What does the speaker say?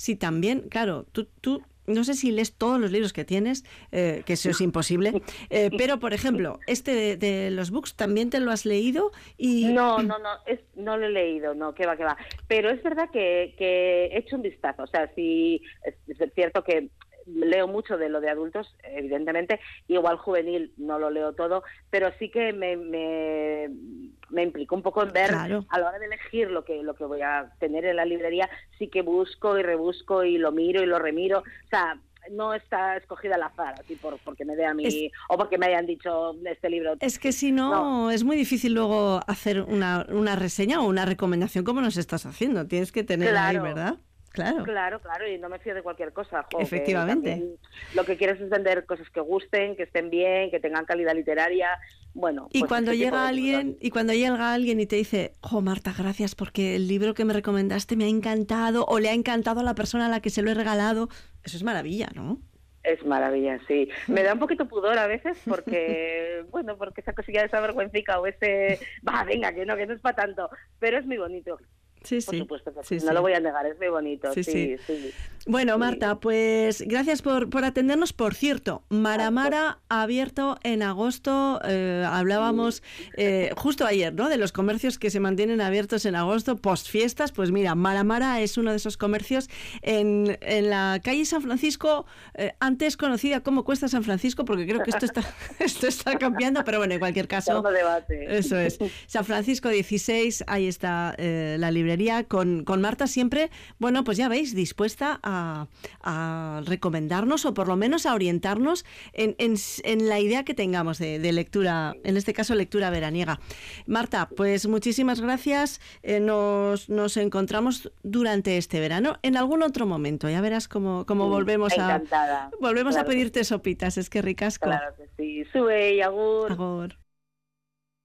si también, claro, tú no sé si lees todos los libros que tienes, que eso es imposible, pero, por ejemplo, de los books, ¿también te lo has leído? Y... No lo he leído, no, qué va. Pero es verdad que he hecho un vistazo. O sea, sí, es cierto que leo mucho de lo de adultos, evidentemente, igual juvenil no lo leo todo, pero sí que me implico un poco en ver, claro, a la hora de elegir lo que voy a tener en la librería, sí que busco y rebusco y lo miro y lo remiro. O sea, no está escogida al azar, así porque me dé a mí, o porque me hayan dicho este libro. Es que si no, es muy difícil luego hacer una reseña o una recomendación como nos estás haciendo. Tienes que tener ahí, ¿verdad? Claro, y no me fío de cualquier cosa. Efectivamente. Que lo que quieres es vender cosas que gusten, que estén bien, que tengan calidad literaria. Bueno, y pues cuando llega alguien y te dice, Marta, gracias porque el libro que me recomendaste me ha encantado, o le ha encantado a la persona a la que se lo he regalado, eso es maravilla, ¿no? Es maravilla, sí. Me da un poquito pudor a veces porque, porque esa cosilla de esa vergüencica o ese, venga, que no es para tanto, pero es muy bonito. Sí, por supuesto que sí, no lo voy a negar, es muy bonito. Sí. Bueno, Marta, pues gracias por atendernos. Por cierto, Maramara ha abierto en agosto, hablábamos justo ayer, ¿no?, de los comercios que se mantienen abiertos en agosto, postfiestas. Pues mira, Maramara es uno de esos comercios en la calle San Francisco, antes conocida como Cuesta San Francisco, porque creo que esto está cambiando, pero bueno, en cualquier caso, eso es. San Francisco 16, ahí está la librería con Marta siempre, bueno, pues ya veis, dispuesta a recomendarnos o por lo menos a orientarnos en la idea que tengamos de lectura, en este caso lectura veraniega. Marta, pues muchísimas gracias. Nos encontramos durante este verano en algún otro momento. Ya verás cómo volvemos a pedirte sopitas. Es que ricasco. Claro que sí. Sube y agur. Agur.